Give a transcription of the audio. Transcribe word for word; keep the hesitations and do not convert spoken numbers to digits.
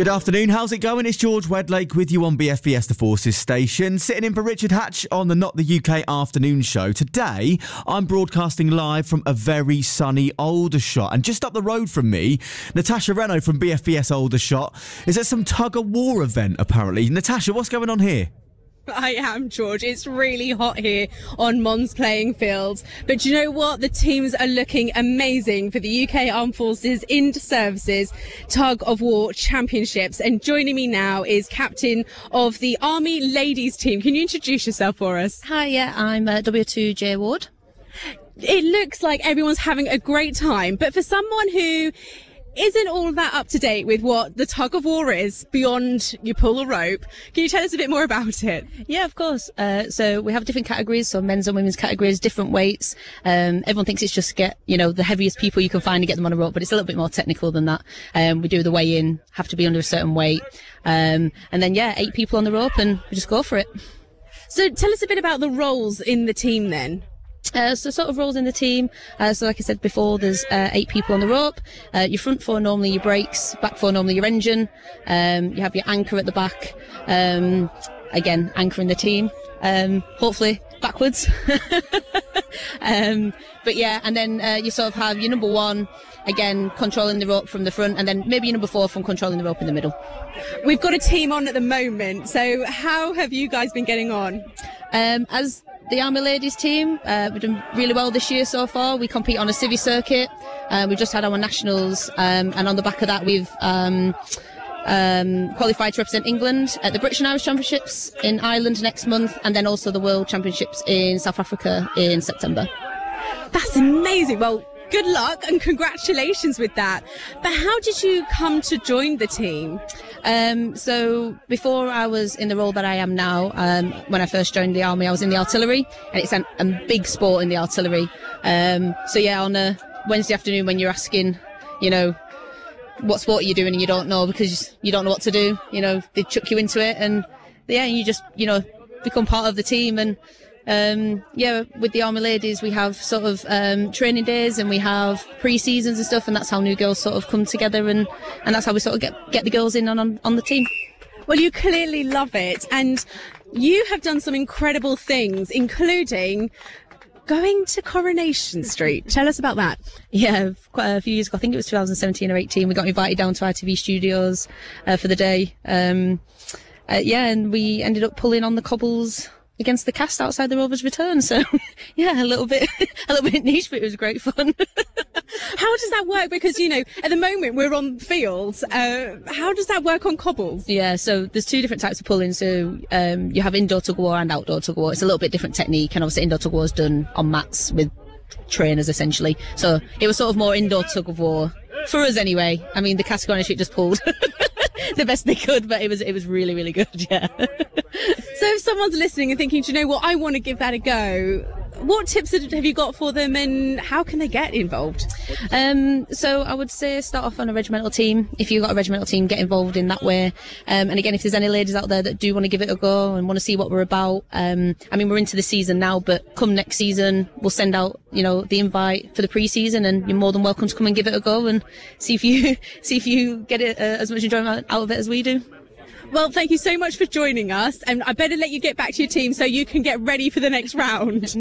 Good afternoon, how's it going? It's George Wedlake with you on B F B S The Forces station, sitting in for Richard Hatch on the Not the U K afternoon show. Today, I'm broadcasting live from a very sunny Aldershot, and just up the road from me, Natasha Renault from B F B S Aldershot is at some tug-of-war event, apparently. Natasha, what's going on here? I am, George. It's really hot here on Mons playing field. But do you know what? The teams are looking amazing for the U K Armed Forces Inter-Services Tug of War Championships. And joining me now is captain of the Army Ladies team. Can you introduce yourself for us? Hi, yeah, I'm uh, W two J Ward. It looks like everyone's having a great time. But for someone who isn't all that up to date with what the tug of war is beyond you pull a rope, can you tell us a bit more about it? Yeah, of course. Uh, so we have different categories, so men's and women's categories, different weights. Um, everyone thinks it's just get, you know, the heaviest people you can find and get them on a rope, but it's a little bit more technical than that. Um, we do the weigh in, have to be under a certain weight. Um, and then, yeah, eight people on the rope and we just go for it. So tell us a bit about the roles in the team then. Uh, so sort of roles in the team. Uh, so like I said before, there's uh, eight people on the rope. Uh, your front four normally your brakes, back four normally your engine. Um, you have your anchor at the back. Um, again, anchoring the team. Um, hopefully backwards. um, but yeah, and then uh, you sort of have your number one, again, controlling the rope from the front, and then maybe your number four from controlling the rope in the middle. We've got a team on at the moment. So how have you guys been getting on? Um, as the Army Ladies team, uh, we've done really well this year so far. We compete on a civvy circuit. Uh, we've just had our nationals, um, and on the back of that, we've um, um, qualified to represent England at the British and Irish Championships in Ireland next month, and then also the World Championships in South Africa in September. That's amazing. Well, good luck and congratulations with that. But how did you come to join the team? Um, so before I was in the role that I am now, um, when I first joined the Army, I was in the artillery, and it's an, a big sport in the artillery. Um, so yeah, on a Wednesday afternoon when you're asking, you know, what sport are you doing and you don't know because you don't know what to do, you know, they chuck you into it, and yeah, you just, you know, become part of the team. And Um, yeah, with the Army Ladies, we have sort of um, training days and we have pre-seasons and stuff, and that's how new girls sort of come together, and, and that's how we sort of get, get the girls in on, on, on the team. Well, you clearly love it, and you have done some incredible things, including going to Coronation Street. Tell us about that. Yeah, quite a few years ago, I think it was two thousand seventeen or eighteen, we got invited down to I T V Studios uh, for the day. Um, uh, yeah, and we ended up pulling on the cobbles against the cast outside the Rovers Return. So yeah, a little bit a little bit niche, but it was great fun. How does that work? Because, you know, at the moment we're on fields. Uh, how does that work on cobbles? Yeah, so there's two different types of pulling. So um, you have indoor tug of war and outdoor tug of war. It's a little bit different technique, and obviously indoor tug of war is done on mats with trainers essentially. So it was sort of more indoor tug of war for us anyway. I mean, the cast Coronation Street just pulled the best they could, but it was it was really really good. Yeah. So if someone's listening and thinking, do you know what, I want to give that a go, what tips have you got for them, and how can they get involved? Um, so I would say start off on a regimental team. If you've got a regimental team, get involved in that way. Um, and again, if there's any ladies out there that do want to give it a go and want to see what we're about, um, I mean, we're into the season now, but come next season, we'll send out, you know, the invite for the pre-season, and you're more than welcome to come and give it a go and see if you see if you get it uh, as much enjoyment out of it as we do. Well, thank you so much for joining us, and I better let you get back to your team so you can get ready for the next round.